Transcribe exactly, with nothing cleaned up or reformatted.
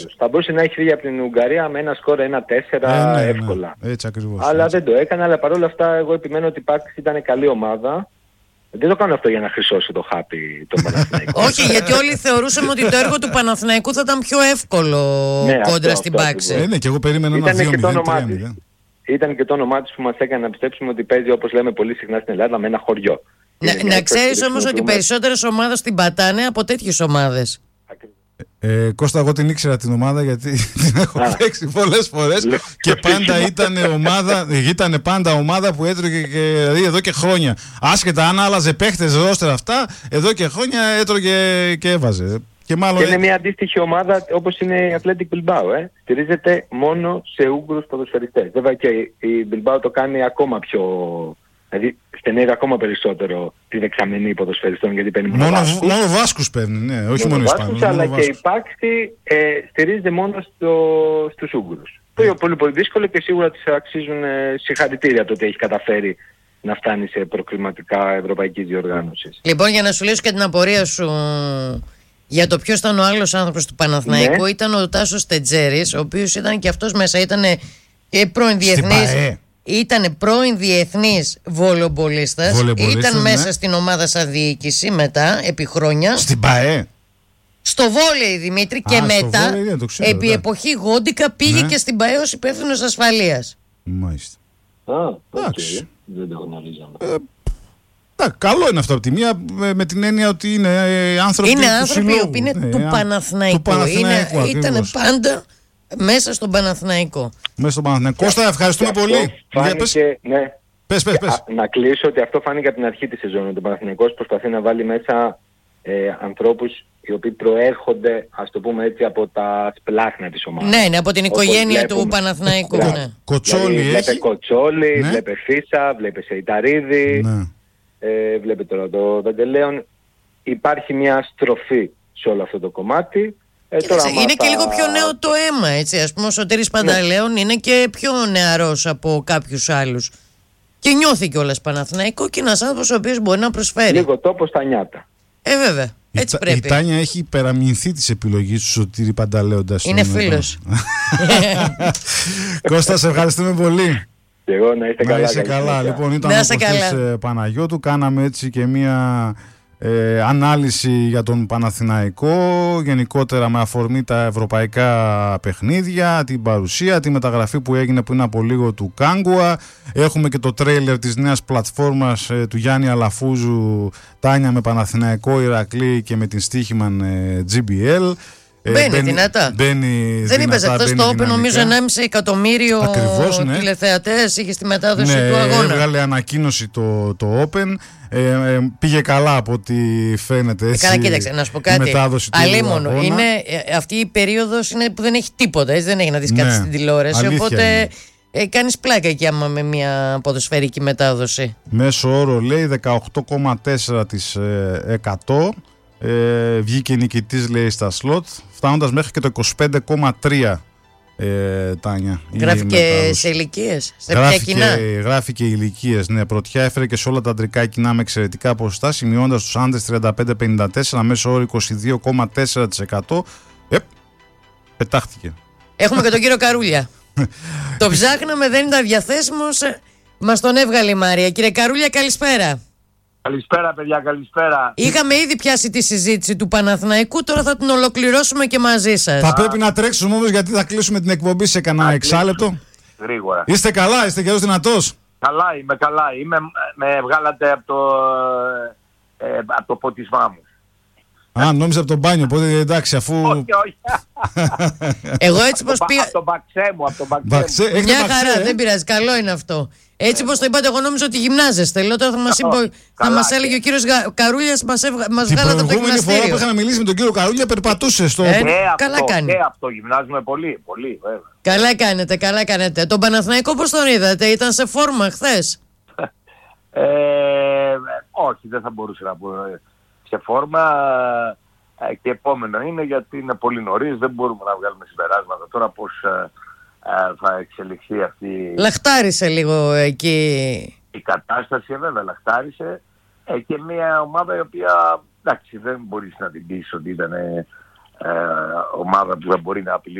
Θα μπορούσε να έχει φύγει από την Ουγγαρία με ένα σκορ ένα τέσσερα ε, ναι, εύκολα. Ναι, έτσι ακριβώς. Αλλά έτσι. δεν το έκανε, αλλά παρόλα αυτά εγώ επιμένω ότι η Πάκ ήταν καλή ομάδα. Δεν το κάνω αυτό για να χρυσώσω το χάπι τον Παναθηναϊκό. Όχι, γιατί όλοι θεωρούσαμε ότι το έργο του Παναθηναϊκού θα ήταν πιο εύκολο ναι, κόντρα αυτό, στην αυτό, Πάξη. Ε, ναι, και εγώ περίμενα ένα δύο μηδέν. Ήταν και το όνομά της που μας έκανε να πιστέψουμε ότι παίζει, όπως λέμε πολύ συχνά στην Ελλάδα, με ένα χωριό. Να, να ξέρεις όμως ότι οι περισσότερες ομάδες την πατάνε από τέτοιες ομάδες. Ε, Κώστα, εγώ την ήξερα την ομάδα γιατί την έχω παίξει πολλές φορές και πάντα ήταν ομάδα, ήταν πάντα ομάδα που έτρωγε και, δηλαδή εδώ και χρόνια. Άσχετα αν άλλαζε παίχτες, ρόστερ αυτά, εδώ και χρόνια έτρωγε και έβαζε. Και, μάλλον και είναι μια αντίστοιχη ομάδα όπως είναι η Athletic Bilbao. Ε. Στηρίζεται μόνο σε Ούγγρους ποδοσφαιριστές. Βέβαια και η Bilbao το κάνει ακόμα πιο... Δηλαδή στενεύει ακόμα περισσότερο τη δεξαμενή ποδοσφαιριστών γιατί παίρνει μόνο, μόνο Βάσκους. Μόνο Βάσκους παίρνει, ναι, όχι μόνο, μόνο Ισπανούς. Αλλά μόνο και η Πάξη ε, στηρίζεται μόνο στο, στους Ούγγρους. Το είναι πολύ πολύ δύσκολο και σίγουρα της αξίζουν ε, συγχαρητήρια το ότι έχει καταφέρει να φτάνει σε προκριματικά ευρωπαϊκής διοργάνωσης. Λοιπόν, για να σου λύσω και την απορία σου για το ποιος ήταν ο άλλος άνθρωπος του Παναθηναϊκού, ναι. Ήταν ο Τάσος Τετζέρης, ο οποίος ήταν και αυτός μέσα, ήταν και πρώην διεθνής. Ήταν πρώην διεθνής βολεμπολίστας, ήταν μέσα ναι. στην ομάδα σαν διοίκηση μετά, επί χρόνια. Στην ΠΑΕ. Στο βόλεϊ, Δημήτρη, Α, και μετά, βόλεϊ, ναι, ξέρω, επί ναι. εποχή Γόντικα, πήγε ναι. και στην ΠΑΕ ως υπεύθυνος ασφαλείας. Μάλιστα. Α, okay. Δεν το γνωρίζαμε. Ε, καλό είναι αυτό από τη μία, με, με την έννοια ότι είναι άνθρωποι, είναι του άνθρωποι που είναι ναι, του Παναθηναϊκού. Ήταν πάντα... μέσα στον Παναθηναϊκό. Μέσα στον Παναθηναϊκό. Κώστα, ευχαριστούμε πολύ. Φάνηκε, ναι. Πες, πες, πες. Α, να κλείσω ότι αυτό φάνηκε από την αρχή της σεζόν. Ο Παναθηναϊκός προσπαθεί να βάλει μέσα ε, ανθρώπους οι οποίοι προέρχονται, ας το πούμε έτσι, από τα σπλάχνα της ομάδας. Ναι, ναι, από την οικογένεια του Παναθηναϊκού. Ναι. Ναι. Κοτσόλη δηλαδή, έχει. Βλέπε Κοτσόλη, ναι. βλέπε Φίσα, βλέπε Σεϊταρίδη, ναι. ε, βλέπε τώρα το Δαντελέον. Υπάρχει μια στροφή σε όλο αυτό το κομμάτι. Ε, τώρα, είναι μάθα... και λίγο πιο νέο το αίμα, έτσι. Ας πούμε, ο Σωτήρης Πανταλέων ναι. είναι και πιο νεαρός από κάποιους άλλους. Και νιώθει κιόλας Παναθηναϊκό και ένας άνθρωπος ο οποίος μπορεί να προσφέρει. Λίγο τόπο στα νιάτα. Ε, βέβαια. Έτσι η, πρέπει. Η Τάνια έχει υπεραμεινθεί της επιλογής του Σωτήρη Πανταλέοντας. Είναι φίλος. Κώστα, σε ευχαριστούμε πολύ. Και εγώ να είστε να καλά. Είσαι καλά. Λοιπόν, ήταν ο Κωστής Παναγιώτου. Κάναμε έτσι και μία ε, ανάλυση για τον Παναθηναϊκό, γενικότερα με αφορμή τα ευρωπαϊκά παιχνίδια, την παρουσία, τη μεταγραφή που έγινε πριν από λίγο του Κάγκουα. Έχουμε και το τρέιλερ της νέας πλατφόρμας ε, του Γιάννη Αλαφούζου, Τάνια με Παναθηναϊκό, Ηρακλή και με την Στίχημαν ε, τζι μπι ελ. Μπαίνει, μπαίνει δυνατά. Μπαίνει δεν είπες αυτό στο Open, νομίζω ενάμιση εκατομμύριο Ακριβώς, ναι. τηλεθεατές είχε στη μετάδοση ναι, του αγώνα. Έβγαλε ανακοίνωση το, το Open. Ε, ε, πήγε καλά από ό,τι φαίνεται. Έτσι, ε, καλά, κοίταξε, να σου πω κάτι. Αλίμονο. Είναι, ε, αυτή η περίοδος είναι που δεν έχει τίποτα. Έτσι, δεν έχει να δεις κάτι ναι, στην τηλεόραση. Οπότε ε, κάνεις πλάκα εκεί άμα με μια ποδοσφαιρική μετάδοση. Μέσο όρο λέει δεκαοκτώ κόμμα τέσσερα τοις εκατό. Ε, βγήκε νικητής λέει στα σλότ, φτάνοντας μέχρι και το είκοσι πέντε κόμμα τρία. Ε, Τάνια. Γράφει και σε ηλικίες, σε ποια κοινά. Γράφει και ηλικίες, ναι. Πρωτιά έφερε και σε όλα τα αντρικά κοινά με εξαιρετικά ποσοστά, σημειώντας τους άντρες τριάντα πέντε πενήντα τέσσερα, μέσο όρο είκοσι δύο κόμμα τέσσερα τοις εκατό. Ε, πετάχτηκε. Έχουμε και τον κύριο Καρούλια. Το ψάχναμε, δεν ήταν διαθέσιμος. Μας τον έβγαλε η Μάρια. Κύριε Καρούλια, καλησπέρα. Καλησπέρα παιδιά, καλησπέρα. Είχαμε ήδη πιάσει τη συζήτηση του Παναθηναϊκού, τώρα θα την ολοκληρώσουμε και μαζί σας. Θα πρέπει να τρέξουμε όμως γιατί θα κλείσουμε την εκπομπή σε κανένα εξάλεπτο. Γρήγορα. Είστε καλά, είστε καιρός δυνατός. Καλά είμαι, καλά είμαι. Με βγάλατε από το, ε, από το ποτισμά μου. Α, νόμιζα από το μπάνιο, οπότε εντάξει, αφού... Όχι, όχι. Εγώ έτσι πως πήγα... Από το μπαξέ μου, από το μπαξέ μου. Μια χαρά, ε? δεν πειράζει, καλό είναι αυτό. Έτσι πως το είπατε, εγώ νόμιζα ότι γυμνάζεστε. Λέω τώρα θα μας, είπε, θα μας έλεγε ο κύριος Καρούλιας, μας, έβγα... μας βγάλατε από το γυμναστήριο. Την προηγούμενη φορά που είχαμε μιλήσει με τον κύριο Καρούλια περπατούσε στο... Ε, και καλά αυτό, κάνει. Και αυτό γυμνάζουμε πολύ, πολύ βέβαια. Καλά κάνετε, καλά κάνετε. Τον Παναθηναϊκό πώς τον είδατε, ήταν σε φόρμα χθες? ε, όχι, δεν θα μπορούσα να πω σε φόρμα. Και επόμενο είναι γιατί είναι πολύ νωρίς, δεν μπορούμε να βγάλουμε συμπεράσματα τώρα πώς θα εξελιχθεί αυτή λαχτάρισε λίγο εκεί η κατάσταση. Βέβαια λαχτάρισε ε, και μια ομάδα η οποία εντάξει δεν μπορείς να την πεις ότι ήταν ε, ομάδα που δεν μπορεί να απειλήσει